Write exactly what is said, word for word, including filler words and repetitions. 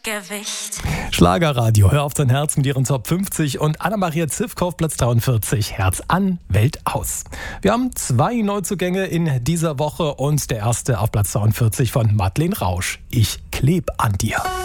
Gewicht. Schlagerradio, hör auf dein Herz mit ihren Top fünfzig und Anna-Maria Zivkow auf Platz dreiundvierzig, Herz an, Welt aus. Wir haben zwei Neuzugänge in dieser Woche und der erste auf Platz dreiundvierzig von Madeleine Rausch, Ich kleb an dir.